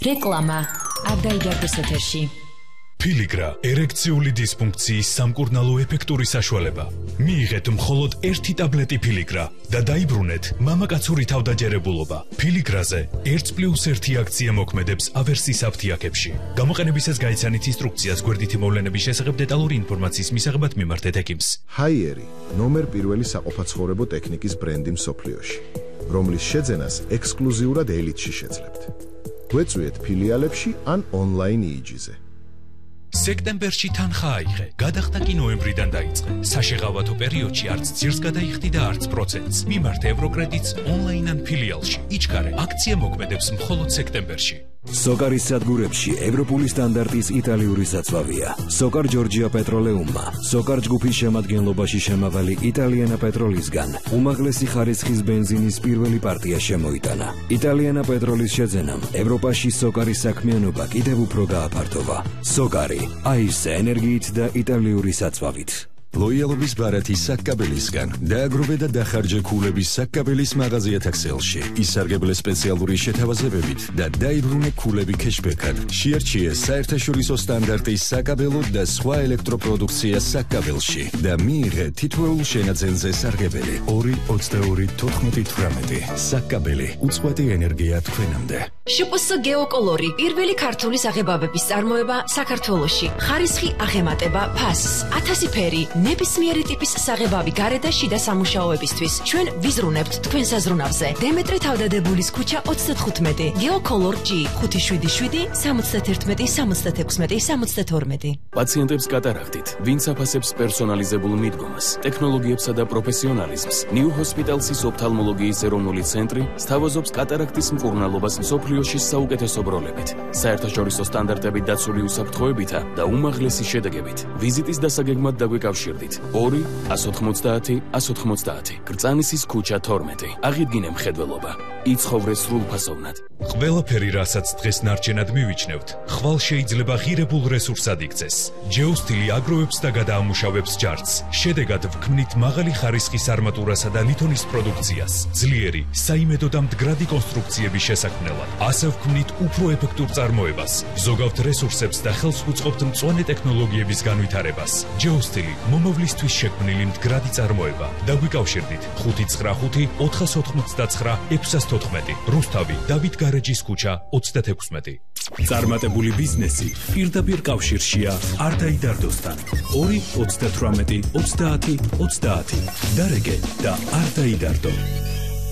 რეკლამა აბდაიდარდოს ეთერში. Ფილიგრა ერექციული დისფუნქციის სამკურნალო ეფექტური საშუალება. მიიღეთ მხოლოდ 1 ტაბლეტი ფილიგრა და დაიბრუნეთ მამაკაცური თავდაჯერებულობა. ფილიგრაზე 1+1 აქცია მოქმედებს ავერსის აფთიაქებში. გამოყენებისას გაიცანით ინსტრუქციას გვერდითი მოვლენების შესახებ დეტალური ინფორმაციის მისაღებად მიმართეთ ექიმს. ჰაიერი ნომერ პირველი საყოფაცხოვრებო ტექნიკის ბრენდი მსოფლიოში, რომლის შეძენას ექსკლუზიურად ელიტში შეძლებთ. გვეწვიეთ ფილიალებში ან ონლაინ EEG-ზე. სექტემბერში თანხა აიღე, გადახდა კი ნოემბრიდან დაიწყე. საშეღავათო პერიოდში არც ძირს გადაიხდი და არც პროცენტს. მიმართე ევროკრედიტს ონლაინ ან ფილიალში. იჩქარე, აქცია მოქმედებს მხოლოდ სექტემბერში. სოკარის სადგურებში ევროპული სტანდარტის იტალიური საწვავია. სოკარ ჯორჯია პეტროლეუმმა, სოკარ ჯგუფის შემადგენლობაში შემავალი იტალიანა პეტროლისგან უმაღლესი ხარისხის ბენზინის პირველი პარტია შემოიტანა. იტალიანა პეტროლის შეძენამ ევროპაში სოკარის საქმიანობა კიდევ უფრო გააფართოვა. სოკარი, აისე ენერგიით და იტალიური საწვავით. ლოიალობის ბარათი საკკაბელისგან დააგროვე და დახარჯე ქულების საკკაბელის მაღაზიათა ქსელში. ისარგებლე სპეციალური შეთავაზებებით და დაიბრუნე ქულები ქეშბექად. შეარჩიე საერთაშორისო სტანდარტის საკაბელო და სხვა ელექტროპროდუქცია საკკაბელში და მიიღე თითოეულ შენაძენზე სარგებელი. 222-14-18 საკკაბელი უწყვეტი ენერგია თქვენამდე. შპს გეოკოლორი პირველი ქართული საღებავების წარმოება საქართველოში. ხარისხი აღემატება ფასს, 1000 ფერი. ნებისმიერი ტიპის საღებავი გარე და შიდა სამუშაოებისთვის ჩვენ ვიზრუნებთ თქვენ საზრუნავზე. დემეტრე თავდადებულის ქუჩა 35, გეოკოლორ G 577 71 76 72. პაციენტებს კატარაქტით, ვინც აფასებს პერსონალიზებულ მიდგომას, ტექნოლოგიებსა და პროფესიონალიზმს, ნიუ ჰოსპიტალსის ოფთალმოლოგიის ეროვნული ცენტრი სთავაზობს კატარაქტის მკურნალობას მსოფლიოში საუკეთესო ბროლებით, საერთაშორისო სტანდარტებით დაცული უსაფრთხოებითა და უმაღლესი შედეგებით. ვიზიტის დასაგეგმად დაგვიკავშირდით 2-190-190 კრწანისის ქუჩა 12. აღიდგინე მხედველობა. იცხოვრე სრულფასოვნად. ყველაფერი, რასაც დღეს ნარჩენად მივიჩნევთ, ხვალ შეიძლება ღირებულ რესურსად იქცეს. ჯეოსტილი აგროვებს და გადაამუშავებს ჯარც. შედეგად ვქმნით მაღალი ხარისხის არმატურასა და ლითონის პროდუქციას, ძლიერი, საიმედო და მდგრადი კონსტრუქციების შესაქმნელად. ასე ვქმნით უფრო ეფექტურ წარმოებას, ზოგავთ რესურსებს და ხელს უწყობთ მწვანე ტექნოლოგიების განვითარებას. ჯეოსტილი მომავლისთვის შექმნილი მდგრადი წარმოება. დაგვიკავშირდით 595-499-614 რუსთავი დავით გარეჯის ქუჩა 36. წარმატებული ბიზნესი პირდაპირ კავშირშია არტაიდარდოსთან. 2-88-30-30 დარეგე და არტაიდარდო.